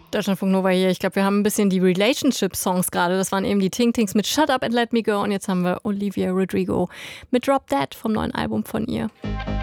Deutschlandfunk Nova hier. Ich glaube, wir haben ein bisschen die Relationship-Songs gerade. Das waren eben die Ting Tings mit Shut Up and Let Me Go. Und jetzt haben wir Olivia Rodrigo mit Drop That vom neuen Album von ihr.